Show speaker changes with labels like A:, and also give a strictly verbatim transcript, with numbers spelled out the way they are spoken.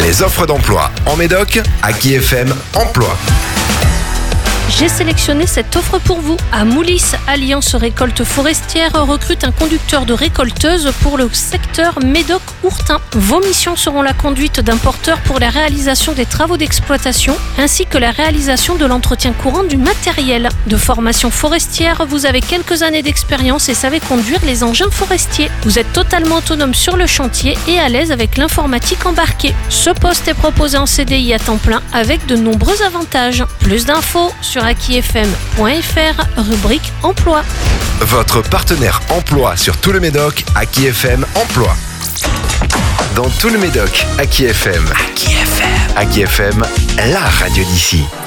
A: Les offres d'emploi en Médoc, Aki F M Emploi.
B: J'ai sélectionné cette offre pour vous. À Moulis, Alliance Récolte Forestière recrute un conducteur de récolteuse pour le secteur Médoc-Ourtin. Vos missions seront la conduite d'un porteur pour la réalisation des travaux d'exploitation ainsi que la réalisation de l'entretien courant du matériel. De formation forestière, vous avez quelques années d'expérience et savez conduire les engins forestiers. Vous êtes totalement autonome sur le chantier et à l'aise avec l'informatique embarquée. Ce poste est proposé en C D I à temps plein avec de nombreux avantages. Plus d'infos sur aki f m point f r, rubrique emploi.
A: Votre partenaire emploi sur tout le Médoc, Aki F M Emploi. Dans tout le Médoc, Aki F M. Aki F M. Aki F M, la radio d'ici.